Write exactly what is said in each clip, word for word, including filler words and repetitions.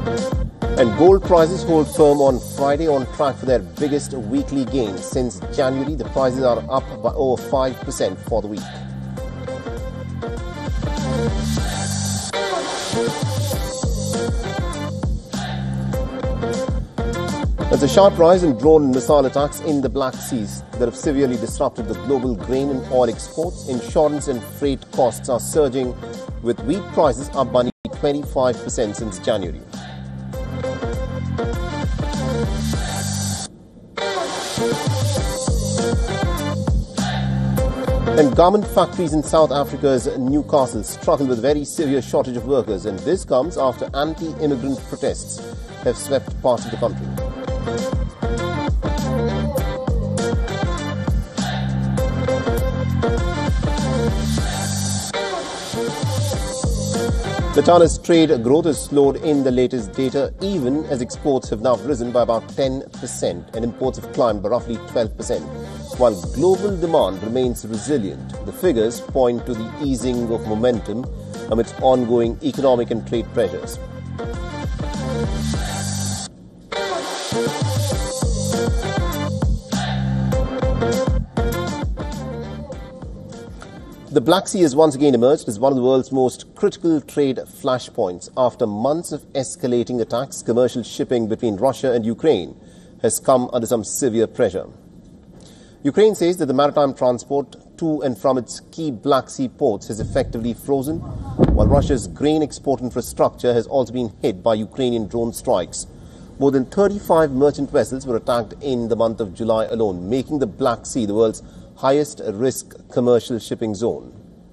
And gold prices hold firm on Friday, on track for their biggest weekly gain since January. The prices are up by over five percent for the week. There's a sharp rise in drone and missile attacks in the Black Seas that have severely disrupted the global grain and oil exports. Insurance and freight costs are surging, with wheat prices up by nearly twenty-five percent since January. And garment factories in South Africa's Newcastle struggle with very severe shortage of workers, and this comes after anti-immigrant protests have swept parts of the country. The China's trade growth has slowed in the latest data, even as exports have now risen by about ten percent and imports have climbed by roughly twelve percent. While global demand remains resilient, the figures point to the easing of momentum amidst ongoing economic and trade pressures. The Black Sea has once again emerged as one of the world's most critical trade flashpoints. After months of escalating attacks, commercial shipping between Russia and Ukraine has come under some severe pressure. Ukraine says that the maritime transport to and from its key Black Sea ports has effectively frozen, while Russia's grain export infrastructure has also been hit by Ukrainian drone strikes. More than thirty-five merchant vessels were attacked in the month of July alone, making the Black Sea the world's highest risk commercial shipping zone.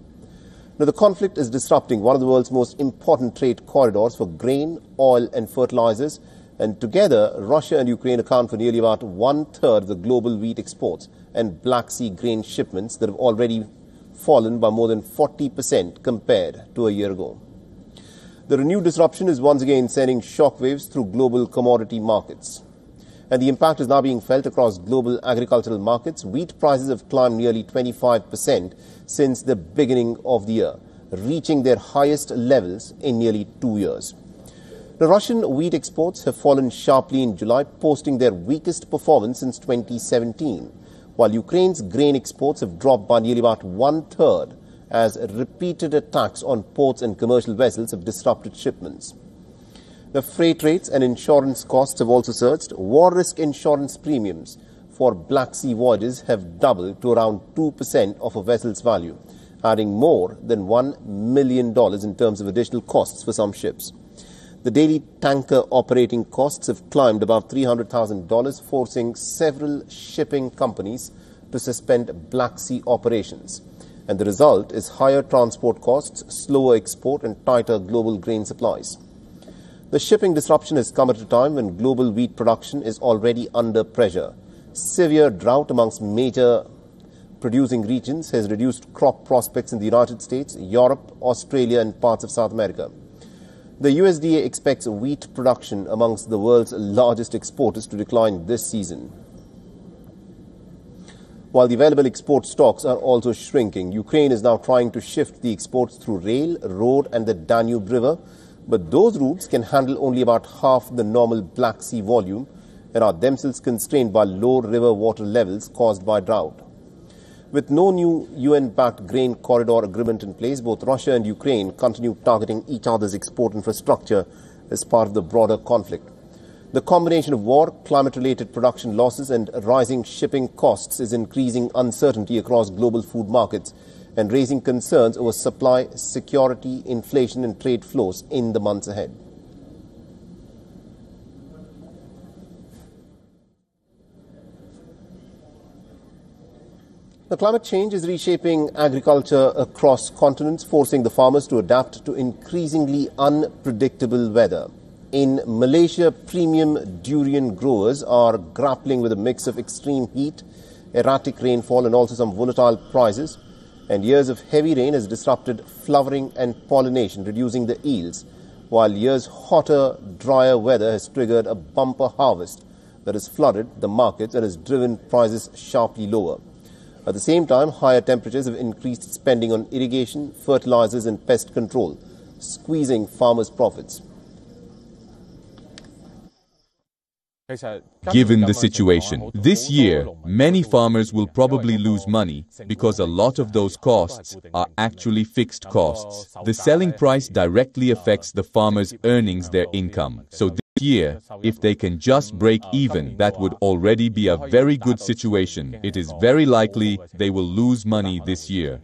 Now, the conflict is disrupting one of the world's most important trade corridors for grain, oil and fertilizers, and together Russia and Ukraine account for nearly about one-third of the global wheat exports and Black Sea grain shipments that have already fallen by more than forty percent compared to a year ago. The renewed disruption is once again sending shockwaves through global commodity markets, and the impact is now being felt across global agricultural markets. Wheat prices have climbed nearly twenty-five percent since the beginning of the year, reaching their highest levels in nearly two years. The Russian wheat exports have fallen sharply in July, posting their weakest performance since twenty seventeen, while Ukraine's grain exports have dropped by nearly about one-third as repeated attacks on ports and commercial vessels have disrupted shipments. The freight rates and insurance costs have also surged. War risk insurance premiums for Black Sea voyages have doubled to around two percent of a vessel's value, adding more than one million dollars in terms of additional costs for some ships. The daily tanker operating costs have climbed above three hundred thousand dollars, forcing several shipping companies to suspend Black Sea operations. And the result is higher transport costs, slower export and tighter global grain supplies. The shipping disruption has come at a time when global wheat production is already under pressure. Severe drought amongst major producing regions has reduced crop prospects in the United States, Europe, Australia and parts of South America. The U S D A expects wheat production amongst the world's largest exporters to decline this season. While the available export stocks are also shrinking, Ukraine is now trying to shift the exports through rail, road and the Danube River, but those routes can handle only about half the normal Black Sea volume and are themselves constrained by low river water levels caused by drought. With no new U N-backed grain corridor agreement in place, both Russia and Ukraine continue targeting each other's export infrastructure as part of the broader conflict. The combination of war, climate-related production losses and rising shipping costs is increasing uncertainty across global food markets and raising concerns over supply, security, inflation and trade flows in the months ahead. The climate change is reshaping agriculture across continents, forcing the farmers to adapt to increasingly unpredictable weather. In Malaysia, premium durian growers are grappling with a mix of extreme heat, erratic rainfall and also some volatile prices. And years of heavy rain has disrupted flowering and pollination, reducing the yields, while years hotter, drier weather has triggered a bumper harvest that has flooded the markets and has driven prices sharply lower. At the same time, higher temperatures have increased spending on irrigation, fertilizers and pest control, squeezing farmers' profits. Given the situation, this year, many farmers will probably lose money because a lot of those costs are actually fixed costs. The selling price directly affects the farmers' earnings, their income. So this year, if they can just break even, that would already be a very good situation. It is very likely they will lose money this year.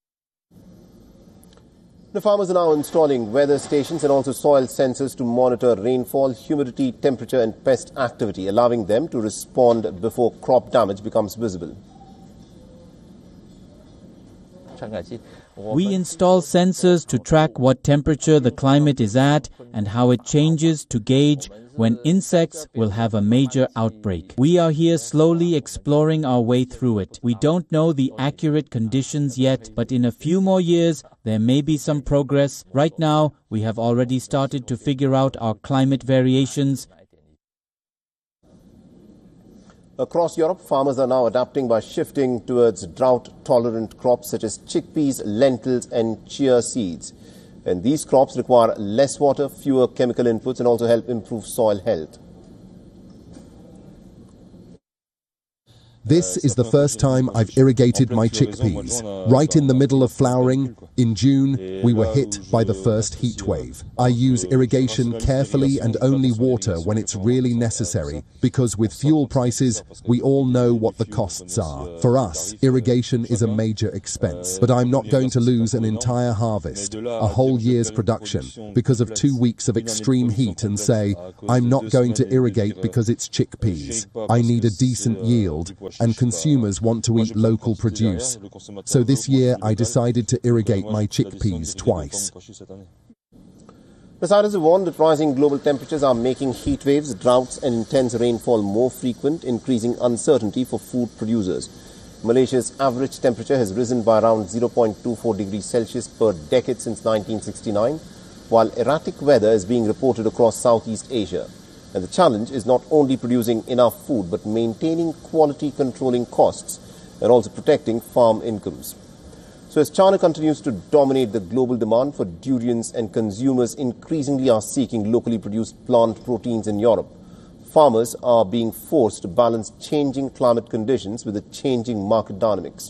The farmers are now installing weather stations and also soil sensors to monitor rainfall, humidity, temperature and pest activity, allowing them to respond before crop damage becomes visible. We install sensors to track what temperature the climate is at and how it changes to gauge when insects will have a major outbreak. We are here slowly exploring our way through it. We don't know the accurate conditions yet, but in a few more years, there may be some progress. Right now, we have already started to figure out our climate variations. Across Europe, farmers are now adapting by shifting towards drought-tolerant crops such as chickpeas, lentils and chia seeds. And these crops require less water, fewer chemical inputs and also help improve soil health. This is the first time I've irrigated my chickpeas. Right in the middle of flowering, in June, we were hit by the first heat wave. I use irrigation carefully and only water when it's really necessary, because with fuel prices, we all know what the costs are. For us, irrigation is a major expense, but I'm not going to lose an entire harvest, a whole year's production, because of two weeks of extreme heat and say, I'm not going to irrigate because it's chickpeas. I need a decent yield, and consumers want to eat local produce. So this year I decided to irrigate my chickpeas twice. The scientists have warned that rising global temperatures are making heat waves, droughts and intense rainfall more frequent, increasing uncertainty for food producers. Malaysia's average temperature has risen by around zero point two four degrees Celsius per decade since nineteen sixty-nine, while erratic weather is being reported across Southeast Asia. And the challenge is not only producing enough food, but maintaining quality, controlling costs, and also protecting farm incomes. So as China continues to dominate the global demand for durians and consumers increasingly are seeking locally produced plant proteins in Europe, farmers are being forced to balance changing climate conditions with the changing market dynamics.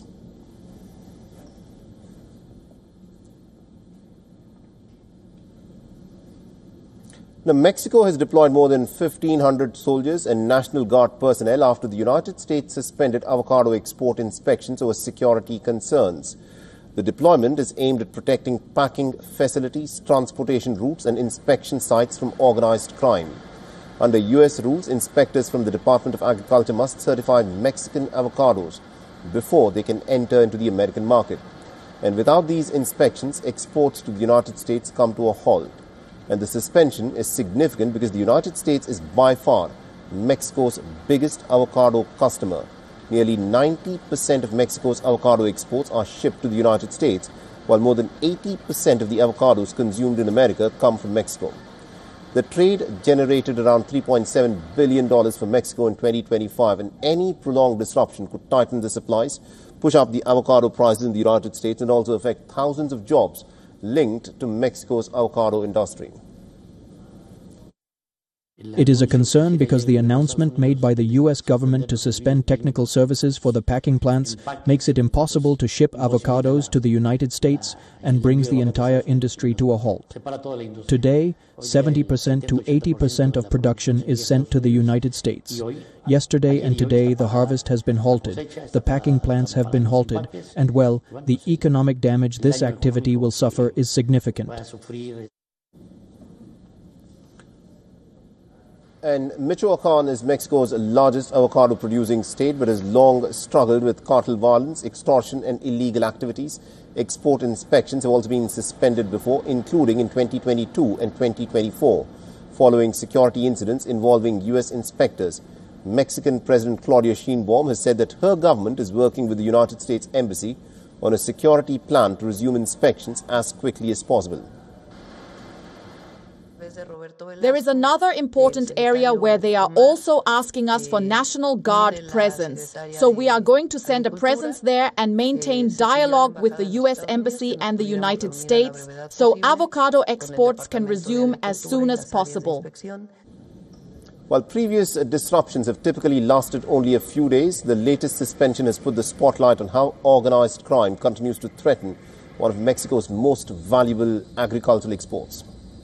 Now, Mexico has deployed more than fifteen hundred soldiers and National Guard personnel after the United States suspended avocado export inspections over security concerns. The deployment is aimed at protecting packing facilities, transportation routes and inspection sites from organized crime. Under U S rules, inspectors from the Department of Agriculture must certify Mexican avocados before they can enter into the American market. And without these inspections, exports to the United States come to a halt. And the suspension is significant because the United States is by far Mexico's biggest avocado customer. Nearly ninety percent of Mexico's avocado exports are shipped to the United States, while more than eighty percent of the avocados consumed in America come from Mexico. The trade generated around three point seven billion dollars for Mexico in twenty twenty-five, and any prolonged disruption could tighten the supplies, push up the avocado prices in the United States, and also affect thousands of jobs linked to Mexico's avocado industry. It is a concern because the announcement made by the U S government to suspend technical services for the packing plants makes it impossible to ship avocados to the United States and brings the entire industry to a halt. Today, seventy percent to eighty percent of production is sent to the United States. Yesterday and today the harvest has been halted, the packing plants have been halted, and well, the economic damage this activity will suffer is significant. And Michoacan is Mexico's largest avocado-producing state, but has long struggled with cartel violence, extortion and illegal activities. Export inspections have also been suspended before, including in twenty twenty-two and twenty twenty-four, following security incidents involving U S inspectors. Mexican President Claudia Sheinbaum has said that her government is working with the United States Embassy on a security plan to resume inspections as quickly as possible. There is another important area where they are also asking us for National Guard presence. So we are going to send a presence there and maintain dialogue with the U S Embassy and the United States so avocado exports can resume as soon as possible. While previous disruptions have typically lasted only a few days, the latest suspension has put the spotlight on how organized crime continues to threaten one of Mexico's most valuable agricultural exports.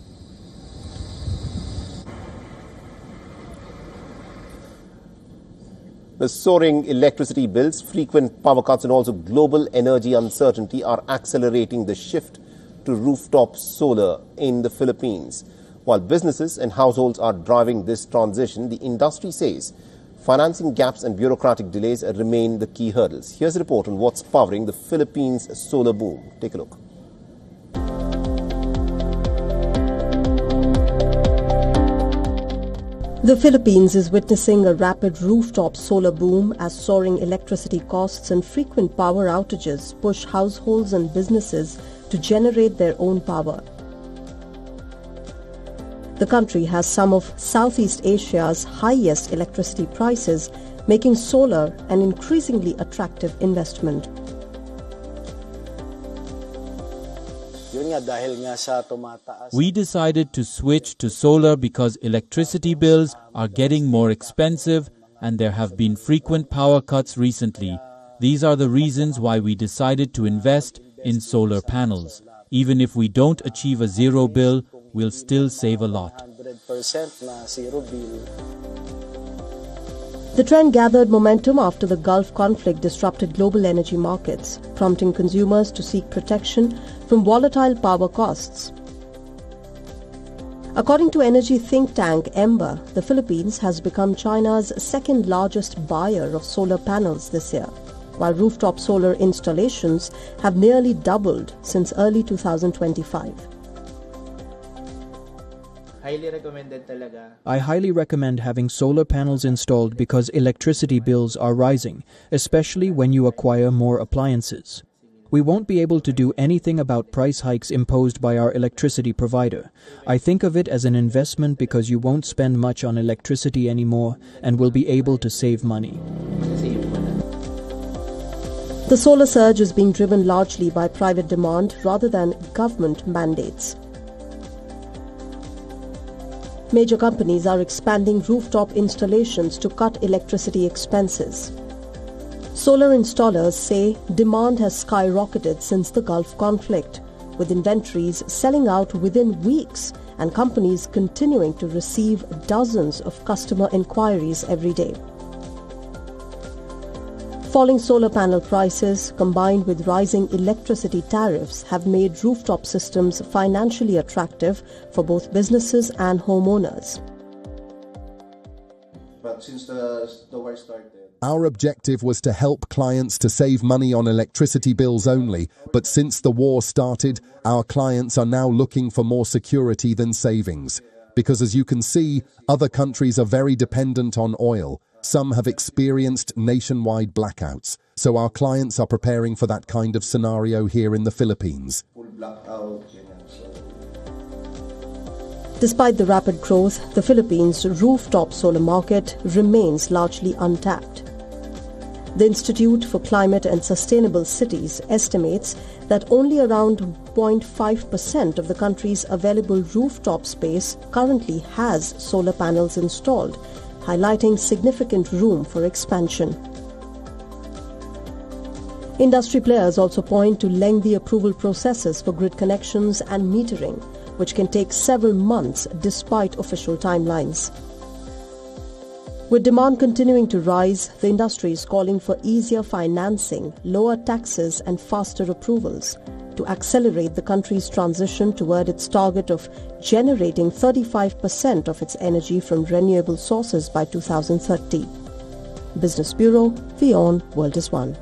The soaring electricity bills, frequent power cuts and also global energy uncertainty are accelerating the shift to rooftop solar in the Philippines. While businesses and households are driving this transition, the industry says financing gaps and bureaucratic delays remain the key hurdles. Here's a report on what's powering the Philippines solar boom. Take a look. The Philippines is witnessing a rapid rooftop solar boom as soaring electricity costs and frequent power outages push households and businesses to generate their own power. The country has some of Southeast Asia's highest electricity prices, making solar an increasingly attractive investment. We decided to switch to solar because electricity bills are getting more expensive and there have been frequent power cuts recently. These are the reasons why we decided to invest in solar panels. Even if we don't achieve a zero bill, we'll still save a lot. The trend gathered momentum after the Gulf conflict disrupted global energy markets, prompting consumers to seek protection from volatile power costs. According to energy think tank Ember, the Philippines has become China's second largest buyer of solar panels this year, while rooftop solar installations have nearly doubled since early two thousand twenty-five. I highly recommend having solar panels installed because electricity bills are rising, especially when you acquire more appliances. We won't be able to do anything about price hikes imposed by our electricity provider. I think of it as an investment because you won't spend much on electricity anymore and will be able to save money. The solar surge is being driven largely by private demand rather than government mandates. Major companies are expanding rooftop installations to cut electricity expenses. Solar installers say demand has skyrocketed since the Gulf conflict, with inventories selling out within weeks and companies continuing to receive dozens of customer inquiries every day. Falling solar panel prices combined with rising electricity tariffs have made rooftop systems financially attractive for both businesses and homeowners. But since the, the war started, our objective was to help clients to save money on electricity bills only, but since the war started, our clients are now looking for more security than savings. Because as you can see, other countries are very dependent on oil. Some have experienced nationwide blackouts, so our clients are preparing for that kind of scenario here in the Philippines. Despite the rapid growth, the Philippines' rooftop solar market remains largely untapped. The Institute for Climate and Sustainable Cities estimates that only around zero point five percent of the country's available rooftop space currently has solar panels installed, highlighting significant room for expansion. Industry players also point to lengthy approval processes for grid connections and metering, which can take several months despite official timelines. With demand continuing to rise, the industry is calling for easier financing, lower taxes and faster approvals to accelerate the country's transition toward its target of generating thirty-five percent of its energy from renewable sources by two thousand thirty. Business Bureau, WION, World is One.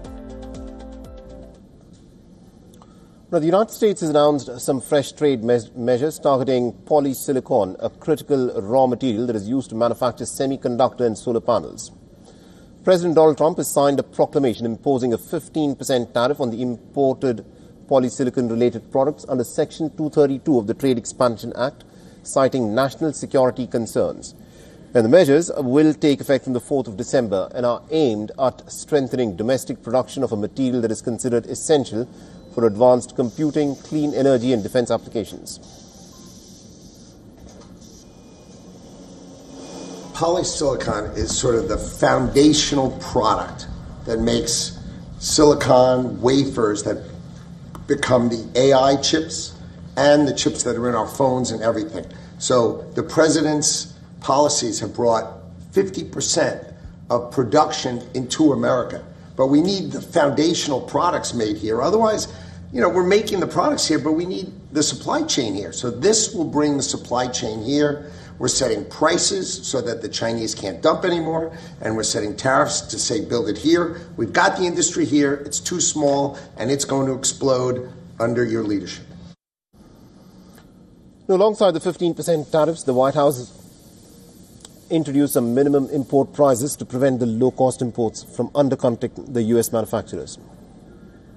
Now, the United States has announced some fresh trade me measures targeting polysilicon, a critical raw material that is used to manufacture semiconductor and solar panels. President Donald Trump has signed a proclamation imposing a fifteen percent tariff on the imported polysilicon-related products under Section two thirty-two of the Trade Expansion Act, citing national security concerns. And the measures will take effect from the fourth of December and are aimed at strengthening domestic production of a material that is considered essential for advanced computing, clean energy and defense applications. polysilicon is sort of the foundational product that makes silicon wafers that become the A I chips and the chips that are in our phones and everything. So the president's policies have brought fifty percent of production into America. But we need the foundational products made here. Otherwise, you know, we're making the products here, but we need the supply chain here. So this will bring the supply chain here. We're setting prices so that the Chinese can't dump anymore, and we're setting tariffs to say build it here. We've got the industry here. It's too small, and it's going to explode under your leadership. Now, alongside the fifteen percent tariffs, the White House introduced some minimum import prices to prevent the low-cost imports from undercutting the U S manufacturers.